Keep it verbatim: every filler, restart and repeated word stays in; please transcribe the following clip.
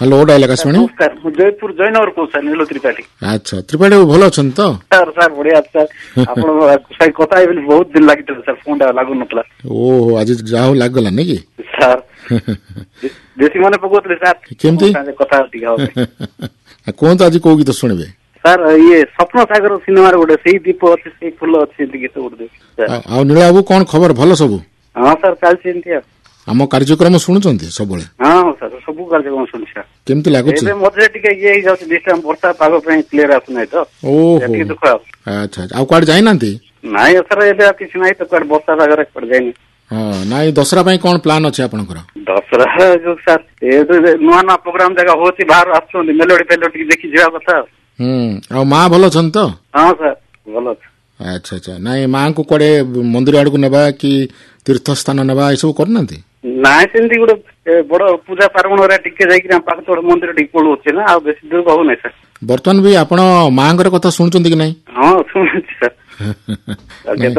hello dial Akashvani नमस्कार जयपुर जयनगर को sir नीलो त्रिपाठी अच्छा त्रिपाठी बाबू भल अच्छा तो सर सर बढ़िया सर आपण कथा है बहुत दिन लगी सर फोन लागू नतला ओहो आज जाओ लाग गला नहीं कि सर देसी माने पकोतले सर केमती कथा टिका कोन तो आज को गीत सुनबे सर ये स्वप्न सागर सिनेमा रे गोटे सेही दीप अछि सेही फूल अछि गीत गोटे आ नीला बाबू कोन खबर भल सब हां सर काल सेंती आम कार्यक्रम शुणुचंती सबले हां सर सब कार्यक्रम सुन सर केमती लागुची एबे मजे टिके ये जाउछ डिस्टर्ब वर्षा पागो पे क्लियर आसु नै तो ओहो एती दुख अच्छा आ कोड जाई नांती नाही सर एबे किछ नाही तो कोड वर्षा सागर पड़ जाई हां नाही दसरा पई कोन प्लान अछि आपनकर दसरा जो सर ए नुआ नुआ प्रोग्राम जगह होती बाहर आछो मेलोडी पेलोडी देखि जिवा कथा हम्म आ मां भलो छन तो हां सर भलो अच्छा अच्छा नाही मां को कोडे मंदिर आड़ को नेबा कि तीर्थ स्थान नेबा ए सब करनांती नाय सेंती गुड बड़ पूजा पार्वण रे टिके जाई कि पाक तोड़ मंदिर टिक पळु होचे ना आ बेसी दूर बहु नै सर बर्तमान भी आपण मांगर कथा सुनचंती कि नाही हां सुनछि सर